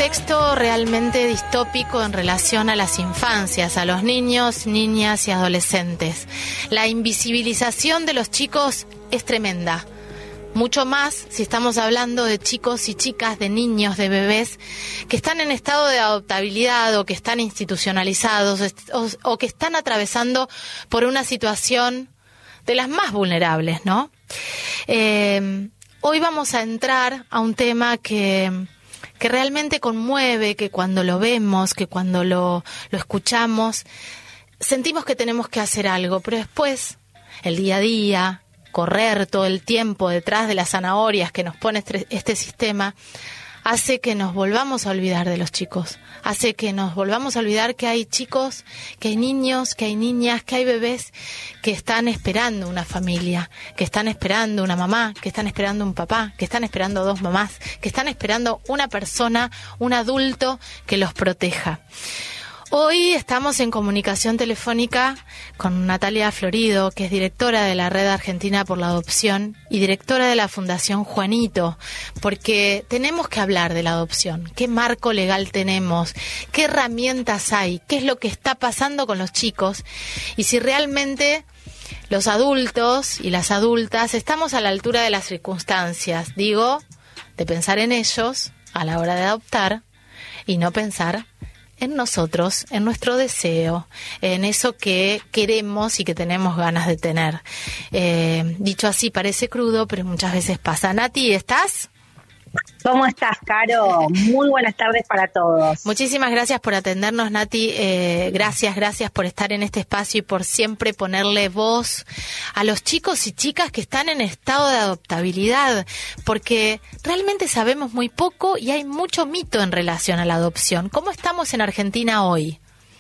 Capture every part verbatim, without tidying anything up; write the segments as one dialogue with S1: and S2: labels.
S1: contexto realmente distópico en relación a las infancias, a los niños, niñas y adolescentes. La invisibilización de los chicos es tremenda. Mucho más si estamos hablando de chicos y chicas, de niños, de bebés que están en estado de adoptabilidad o que están institucionalizados o, o que están atravesando por una situación de las más vulnerables, ¿no? Eh, hoy vamos a entrar a un tema que, que realmente conmueve, que cuando lo vemos, que cuando lo, lo escuchamos, sentimos que tenemos que hacer algo, pero después, el día a día, correr todo el tiempo detrás de las zanahorias que nos pone este, este sistema, hace que nos volvamos a olvidar de los chicos, hace que nos volvamos a olvidar que hay chicos, que hay niños, que hay niñas, que hay bebés que están esperando una familia, que están esperando una mamá, que están esperando un papá, que están esperando dos mamás, que están esperando una persona, un adulto que los proteja. Hoy estamos en comunicación telefónica con Natalia Florido, que es directora de la Red Argentina por la Adopción y directora de la Fundación Juanito, porque tenemos que hablar de la adopción. ¿Qué marco legal tenemos? ¿Qué herramientas hay? ¿Qué es lo que está pasando con los chicos? Y si realmente los adultos y las adultas estamos a la altura de las circunstancias, digo, de pensar en ellos a la hora de adoptar y no pensar en nosotros, en nuestro deseo, en eso que queremos y que tenemos ganas de tener. Eh, dicho así parece crudo, pero muchas veces pasa. Nati, ¿estás?
S2: ¿Cómo estás, Caro? Muy buenas tardes para todos.
S1: Muchísimas gracias por atendernos, Nati. Eh, gracias, gracias por estar en este espacio y por siempre ponerle voz a los chicos y chicas que están en estado de adoptabilidad, porque realmente sabemos muy poco y hay mucho mito en relación a la adopción. ¿Cómo estamos en Argentina hoy?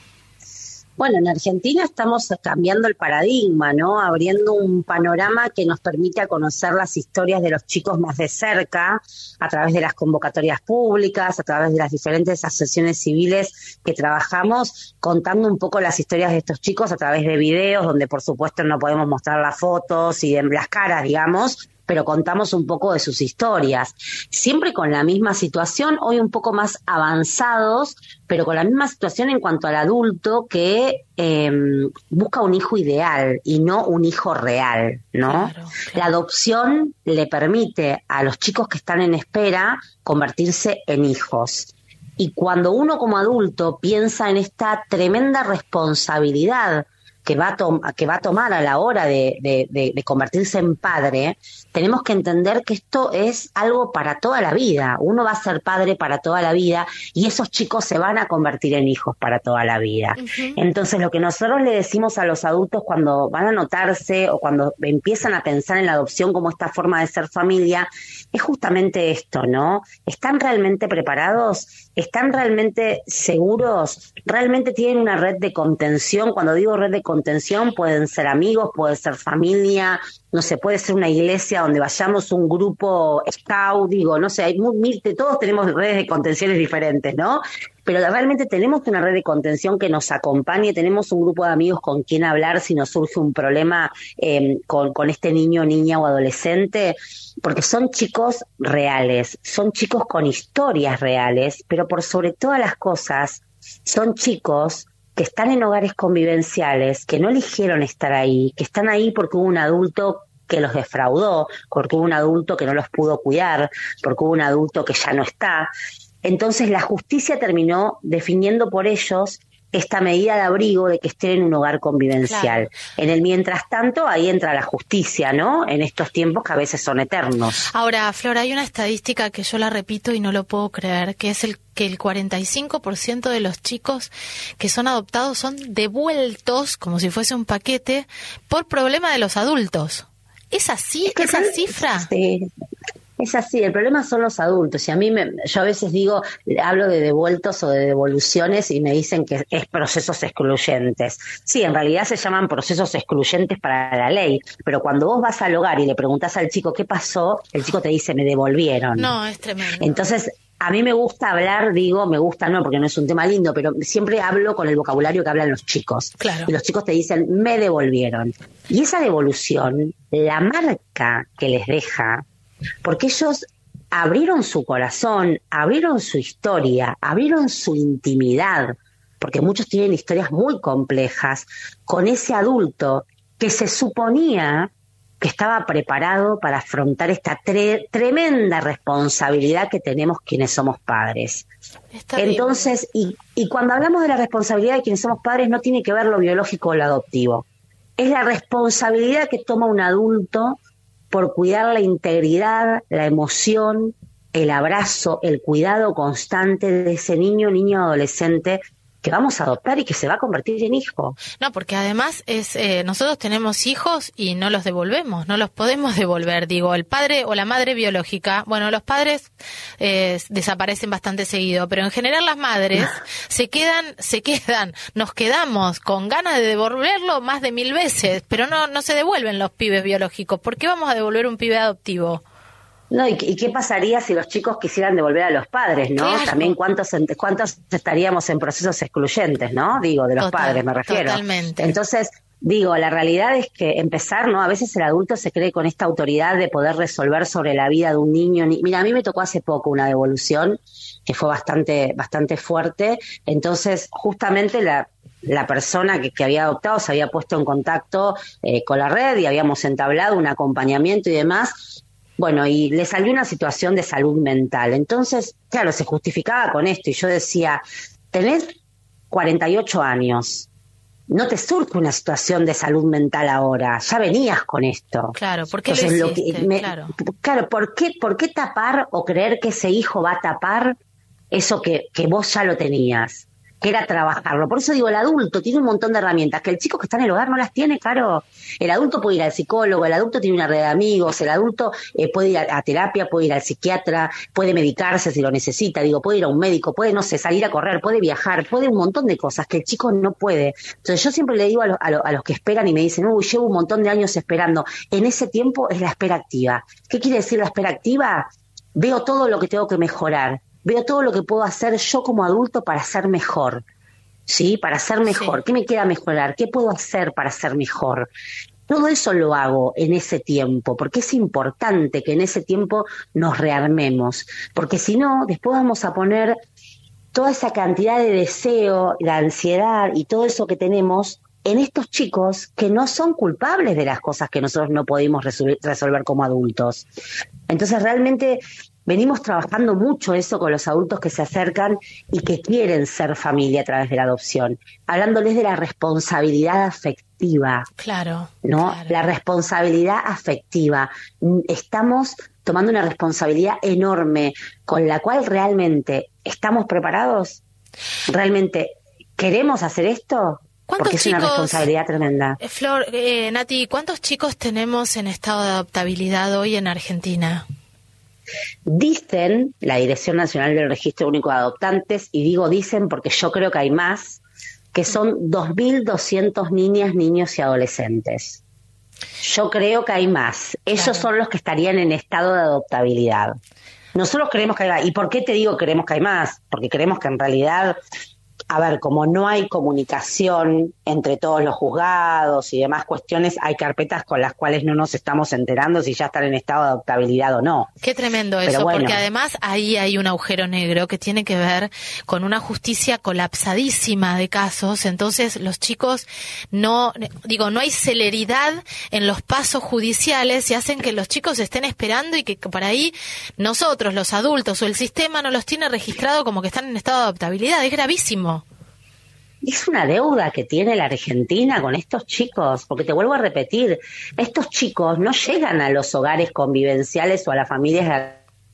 S2: Bueno, en Argentina estamos cambiando el paradigma, ¿no? Abriendo un panorama que nos permite conocer las historias de los chicos más de cerca, a través de las convocatorias públicas, a través de las diferentes asociaciones civiles que trabajamos, contando un poco las historias de estos chicos a través de videos, donde por supuesto no podemos mostrar las fotos y las caras, digamos, pero contamos un poco de sus historias. Siempre con la misma situación, hoy un poco más avanzados, pero con la misma situación en cuanto al adulto que eh, busca un hijo ideal y no un hijo real, ¿no? Claro, claro. La adopción le permite a los chicos que están en espera convertirse en hijos. Y cuando uno como adulto piensa en esta tremenda responsabilidad que va a, to- que va a tomar a la hora de, de, de, de convertirse en padre, tenemos que entender que esto es algo para toda la vida. Uno va a ser padre para toda la vida y esos chicos se van a convertir en hijos para toda la vida. Uh-huh. Entonces, lo que nosotros le decimos a los adultos cuando van a notarse o cuando empiezan a pensar en la adopción como esta forma de ser familia, es justamente esto, ¿no? ¿Están realmente preparados? ¿Están realmente seguros? ¿Realmente tienen una red de contención? Cuando digo red de contención, pueden ser amigos, puede ser familia, no sé, puede ser una iglesia donde vayamos, un grupo scout, digo, no sé, hay mil, todos tenemos redes de contenciones diferentes, ¿no? Pero realmente tenemos una red de contención que nos acompañe, tenemos un grupo de amigos con quien hablar si nos surge un problema eh, con, con este niño, niña o adolescente, porque son chicos reales, son chicos con historias reales, pero por sobre todas las cosas, son chicos que están en hogares convivenciales, que no eligieron estar ahí, que están ahí porque hubo un adulto que los defraudó, porque hubo un adulto que no los pudo cuidar, porque hubo un adulto que ya no está. Entonces la justicia terminó definiendo por ellos esta medida de abrigo de que estén en un hogar convivencial. Claro. En el mientras tanto, ahí entra la justicia, ¿no? En estos tiempos que a veces son eternos.
S1: Ahora, Flor, hay una estadística que yo la repito y no lo puedo creer, que es el que el cuarenta y cinco por ciento de los chicos que son adoptados son devueltos, como si fuese un paquete, por problema de los adultos. ¿Es así?
S2: Es
S1: ¿Esa cifra?
S2: Sí. Es así, el problema son los adultos y a mí me, yo a veces digo, hablo de devueltos o de devoluciones y me dicen que es procesos excluyentes. Sí, en realidad se llaman procesos excluyentes para la ley, pero cuando vos vas al hogar y le preguntás al chico qué pasó, el chico te dice me devolvieron.
S1: No, es tremendo.
S2: Entonces, a mí me gusta hablar, digo, me gusta no porque no es un tema lindo, pero siempre hablo con el vocabulario que hablan los chicos.
S1: Claro.
S2: Y los chicos te dicen, me devolvieron. Y esa devolución, la marca que les deja, porque ellos abrieron su corazón, abrieron su historia, abrieron su intimidad, porque muchos tienen historias muy complejas, con ese adulto que se suponía que estaba preparado para afrontar esta tre- tremenda responsabilidad que tenemos quienes somos padres. Está Entonces, y, y cuando hablamos de la responsabilidad de quienes somos padres, no tiene que ver lo biológico o lo adoptivo. Es la responsabilidad que toma un adulto por cuidar la integridad, la emoción, el abrazo, el cuidado constante de ese niño, niño, adolescente que vamos a adoptar y que se va a convertir en hijo.
S1: No, porque además es eh, nosotros tenemos hijos y no los devolvemos, no los podemos devolver. Digo, el padre o la madre biológica, bueno, los padres eh, desaparecen bastante seguido, pero en general las madres se quedan, se quedan, nos quedamos con ganas de devolverlo más de mil veces, pero no, no se devuelven los pibes biológicos. ¿Por qué vamos a devolver un pibe adoptivo?
S2: No, ¿y, ¿y qué pasaría si los chicos quisieran devolver a los padres, no? Claro. También cuántos cuántos estaríamos en procesos excluyentes, ¿no? Digo, de los Total, padres me refiero.
S1: Totalmente.
S2: Entonces, digo, la realidad es que empezar, ¿no? A veces el adulto se cree con esta autoridad de poder resolver sobre la vida de un niño. Mira, a mí me tocó hace poco una devolución que fue bastante bastante fuerte. Entonces, justamente la la persona que, que había adoptado se había puesto en contacto eh, con la red y habíamos entablado un acompañamiento y demás. Bueno, y le salió una situación de salud mental. Entonces, claro, se justificaba con esto. Y yo decía, tenés cuarenta y ocho años, no te surge una situación de salud mental ahora, ya venías con esto.
S1: Claro, ¿por qué
S2: Entonces,
S1: lo hiciste?
S2: Lo que me,
S1: claro,
S2: claro ¿por qué, ¿por qué tapar o creer que ese hijo va a tapar eso que, que vos ya lo tenías? Que era trabajarlo. Por eso digo, el adulto tiene un montón de herramientas que el chico que está en el hogar no las tiene, Caro. El adulto puede ir al psicólogo, el adulto tiene una red de amigos, el adulto eh, puede ir a, a terapia, puede ir al psiquiatra, puede medicarse si lo necesita, digo, puede ir a un médico, puede, no sé, salir a correr, puede viajar, puede un montón de cosas que el chico no puede. Entonces yo siempre le digo a, lo, a, lo, a los que esperan y me dicen, uy, llevo un montón de años esperando. En ese tiempo es la espera activa. ¿Qué quiere decir la espera activa? Veo todo lo que tengo que mejorar. Veo todo lo que puedo hacer yo como adulto para ser mejor, ¿sí? Para ser mejor. Sí. ¿Qué me queda mejorar? ¿Qué puedo hacer para ser mejor? Todo eso lo hago en ese tiempo, porque es importante que en ese tiempo nos rearmemos, porque si no, después vamos a poner toda esa cantidad de deseo, la ansiedad y todo eso que tenemos en estos chicos que no son culpables de las cosas que nosotros no podemos resolver, resolver como adultos. Entonces realmente venimos trabajando mucho eso con los adultos que se acercan y que quieren ser familia a través de la adopción, hablándoles de la responsabilidad afectiva.
S1: Claro.
S2: ¿No?
S1: Claro.
S2: La responsabilidad afectiva. Estamos tomando una responsabilidad enorme con la cual realmente estamos preparados. ¿Realmente queremos hacer esto? Porque es chicos, una responsabilidad tremenda.
S1: Flor, eh, Nati, ¿cuántos chicos tenemos en estado de adoptabilidad hoy en Argentina?
S2: Dicen la Dirección Nacional del Registro Único de Adoptantes, y digo dicen porque yo creo que hay más, que son dos mil doscientos niñas, niños y adolescentes. Yo creo que hay más. Ellos claro. son los que estarían en estado de adoptabilidad. Nosotros creemos que hay más. ¿Y por qué te digo creemos que hay más? Porque creemos que en realidad, a ver, como no hay comunicación entre todos los juzgados y demás cuestiones, hay carpetas con las cuales no nos estamos enterando si ya están en estado de adoptabilidad o no.
S1: Qué tremendo eso, bueno. Porque además ahí hay un agujero negro que tiene que ver con una justicia colapsadísima de casos. Entonces los chicos no, digo, no hay celeridad en los pasos judiciales y hacen que los chicos estén esperando y que por ahí nosotros, los adultos o el sistema no los tiene registrado como que están en estado de adoptabilidad. Es gravísimo.
S2: Es una deuda que tiene la Argentina con estos chicos, porque te vuelvo a repetir, estos chicos no llegan a los hogares convivenciales o a las familias.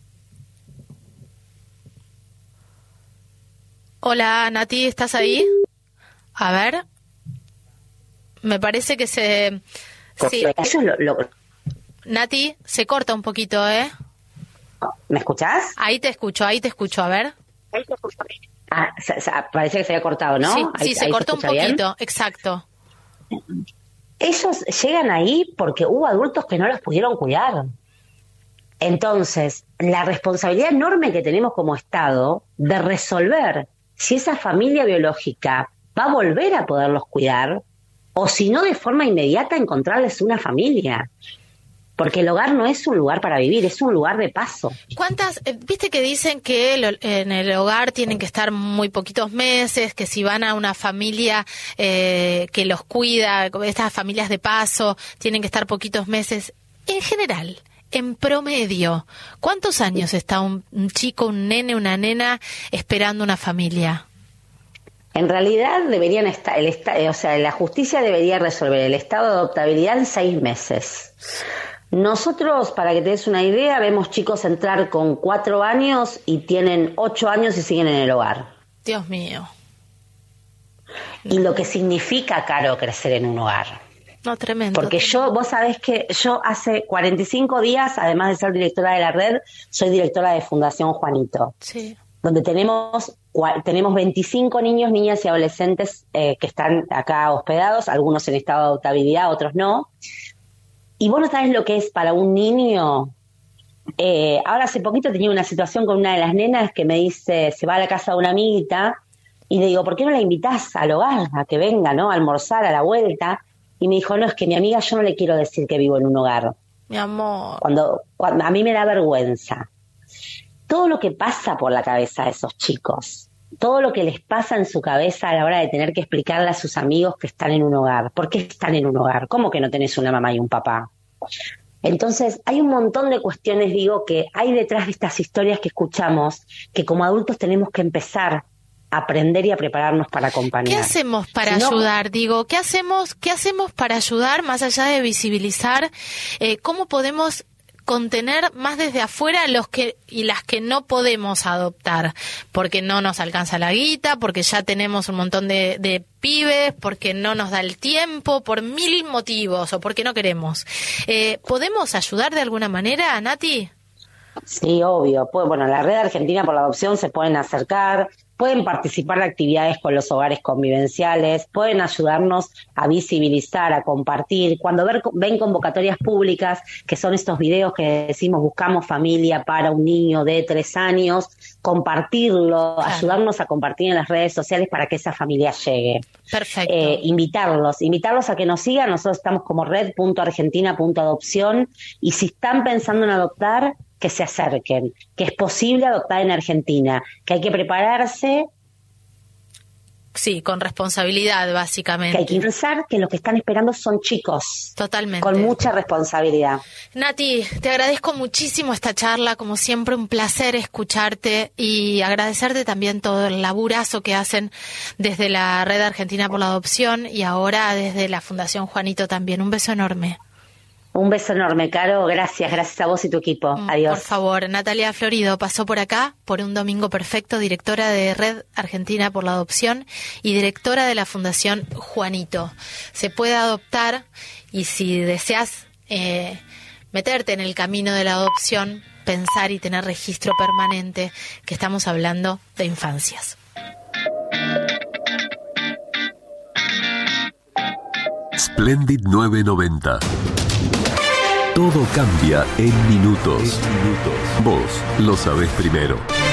S1: Hola, Nati, ¿estás ahí? A ver, me parece que se... Sí.
S2: Eso es lo, lo...
S1: Nati, se corta un poquito, ¿eh?
S2: ¿Me escuchás?
S1: Ahí te escucho, ahí te escucho, a ver.
S2: Ahí te escucho. Ah, se, se, parece que se había cortado, ¿no?
S1: Sí,
S2: ahí,
S1: sí se cortó se un poquito, bien. Exacto.
S2: Ellos llegan ahí porque hubo adultos que no los pudieron cuidar. Entonces, la responsabilidad enorme que tenemos como Estado de resolver si esa familia biológica va a volver a poderlos cuidar o si no de forma inmediata encontrarles una familia. Porque el hogar no es un lugar para vivir, es un lugar de paso.
S1: ¿Cuántas, eh, viste que dicen que el, en el hogar tienen que estar muy poquitos meses, que si van a una familia eh, que los cuida, estas familias de paso, tienen que estar poquitos meses? En general, en promedio, ¿cuántos años está un, un chico, un nene, una nena esperando una familia?
S2: En realidad deberían estar, el esta, o sea, la justicia debería resolver el estado de adoptabilidad en seis meses. Nosotros, para que te des una idea, vemos chicos entrar con cuatro años y tienen ocho años y siguen en el hogar.
S1: Dios mío.
S2: Y lo que significa, Caro, crecer en un hogar.
S1: No, tremendo.
S2: Porque yo, vos sabés que yo hace cuarenta y cinco días, además de ser directora de la red, soy directora de Fundación Juanito.
S1: Sí.
S2: Donde tenemos tenemos veinticinco niños, niñas y adolescentes eh, que están acá hospedados, algunos en estado de adoptabilidad, otros no. Y vos no sabés lo que es para un niño. Eh, ahora hace poquito tenía una situación con una de las nenas que me dice, se va a la casa de una amiguita, y le digo, ¿por qué no la invitás al hogar, a que venga, ¿no? A almorzar, a la vuelta. Y me dijo, no, es que mi amiga yo no le quiero decir que vivo en un hogar.
S1: Mi amor.
S2: Cuando, cuando a mí me da vergüenza. Todo lo que pasa por la cabeza de esos chicos, todo lo que les pasa en su cabeza a la hora de tener que explicarle a sus amigos que están en un hogar. ¿Por qué están en un hogar? ¿Cómo que no tenés una mamá y un papá? Entonces, hay un montón de cuestiones, digo, que hay detrás de estas historias que escuchamos, que como adultos tenemos que empezar a aprender y a prepararnos para acompañar.
S1: ¿Qué hacemos para
S2: si no,
S1: ayudar? Digo, ¿qué hacemos, qué hacemos para ayudar, más allá de visibilizar? Eh, ¿Cómo podemos contener más desde afuera los que y las que no podemos adoptar? Porque no nos alcanza la guita, porque ya tenemos un montón de, de pibes, porque no nos da el tiempo, por mil motivos, o porque no queremos. Eh, ¿Podemos ayudar de alguna manera, Nati?
S2: Sí, obvio. Pues, bueno, la Red Argentina por la Adopción se pueden acercar, pueden participar de actividades con los hogares convivenciales, pueden ayudarnos a visibilizar, a compartir. Cuando ver, ven convocatorias públicas, que son estos videos que decimos buscamos familia para un niño de tres años, compartirlo, claro. Ayudarnos a compartir en las redes sociales para que esa familia llegue.
S1: Perfecto.
S2: Eh, invitarlos, invitarlos a que nos sigan. Nosotros estamos como red punto argentina punto adopción y si están pensando en adoptar, que se acerquen, que es posible adoptar en Argentina, que hay que prepararse.
S1: Sí, con responsabilidad, básicamente.
S2: Que hay que pensar que los que están esperando son chicos.
S1: Totalmente.
S2: Con mucha responsabilidad.
S1: Nati, te agradezco muchísimo esta charla, como siempre un placer escucharte y agradecerte también todo el laburazo que hacen desde la Red Argentina por la Adopción y ahora desde la Fundación Juanito también. Un beso enorme.
S2: Un beso enorme, Caro. Gracias, gracias a vos y tu equipo. Adiós.
S1: Por favor, Natalia Florido pasó por acá, por Un Domingo Perfecto, directora de Red Argentina por la Adopción y directora de la Fundación Juanito. Se puede adoptar y si deseas eh, meterte en el camino de la adopción, pensar y tener registro permanente, que estamos hablando de infancias.
S3: Splendid nueve noventa. Todo cambia en minutos. Vos lo sabés primero.